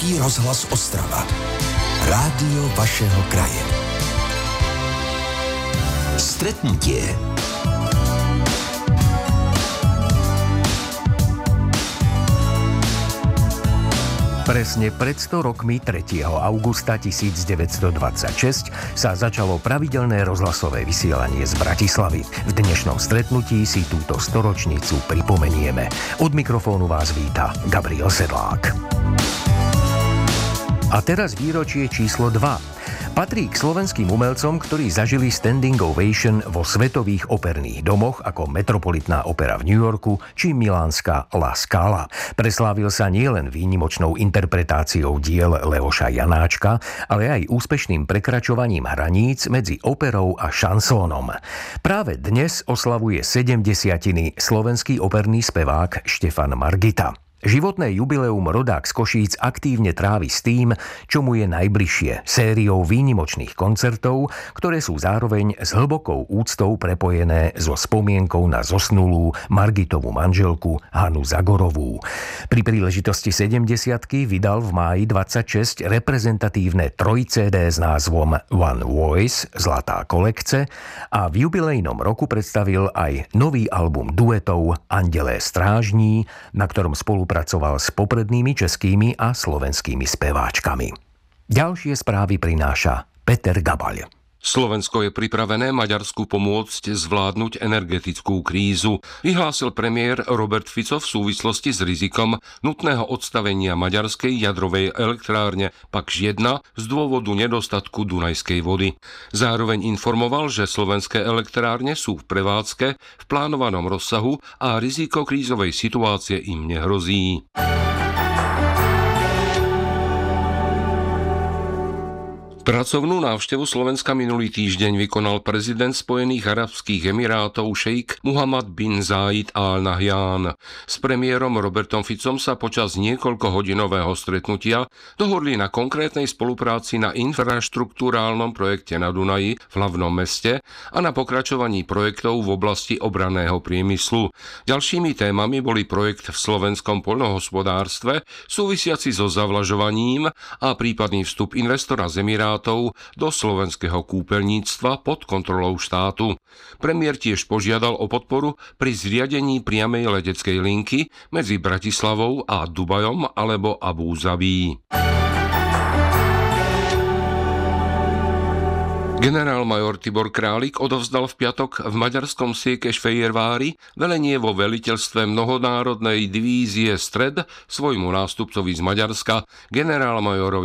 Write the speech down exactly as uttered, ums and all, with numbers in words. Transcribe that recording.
Český rozhlas Ostrava. Rádio vašeho kraje. Stretnutie. Presne pred sto rokmi tretieho augusta tisícdeväťstodvadsaťšesť sa začalo pravidelné rozhlasové vysielanie z Bratislavy. V dnešnom stretnutí si túto storočnicu pripomenieme. Od mikrofónu vás víta Gabriel Sedlák. A teraz výročie číslo dva. Patrí k slovenským umelcom, ktorí zažili standing ovation vo svetových operných domoch ako Metropolitná opera v New Yorku či milánska La Scala. Preslávil sa nielen výnimočnou interpretáciou diel Leoša Janáčka, ale aj úspešným prekračovaním hraníc medzi operou a šansónom. Práve dnes oslavuje sedemdesiatiny slovenský operný spevák Štefan Margita. Životné jubileum rodák z Košíc aktívne trávi s tým, čo mu je najbližšie, sériou výnimočných koncertov, ktoré sú zároveň s hlbokou úctou prepojené so spomienkou na zosnulú Margitovú manželku Hanu Zagorovú. Pri príležitosti sedemdesiatky vydal v máji dvadsaťšesť reprezentatívne troj cé dé s názvom One Voice, Zlatá kolekce, a v jubilejnom roku predstavil aj nový album duetov Andelé strážní, na ktorom spolu pracoval s poprednými českými a slovenskými speváčkami. Ďalšie správy prináša Peter Gabaľ. Slovensko je pripravené Maďarsku pomôcť zvládnuť energetickú krízu, vyhlásil premiér Robert Fico v súvislosti s rizikom nutného odstavenia maďarskej jadrovej elektrárne Pakš jeden z dôvodu nedostatku dunajskej vody. Zároveň informoval, že slovenské elektrárne sú v prevádzke v plánovanom rozsahu a riziko krízovej situácie im nehrozí. Pracovnú návštevu Slovenska minulý týždeň vykonal prezident Spojených arabských emirátov šejk Muhammad bin Zayed Al Nahyan. S premiérom Robertom Ficom sa počas niekoľkohodinového stretnutia dohodli na konkrétnej spolupráci na infraštruktúrálnom projekte na Dunaji v hlavnom meste a na pokračovaní projektov v oblasti obranného priemyslu. Ďalšími témami boli projekt v slovenskom poľnohospodárstve súvisiaci so zavlažovaním a prípadný vstup investora z Emirátov do slovenského kúpeľníctva pod kontrolou štátu. Premiér tiež požiadal o podporu pri zriadení priamej leteckej linky medzi Bratislavou a Dubajom alebo Abu Zabí. Generálmajor Tibor Králik odovzdal v piatok v maďarskom Székesfehérvári velenie vo veliteľstve mnohonárodnej divízie Stred svojmu nástupcovi z Maďarska, generálmajorovi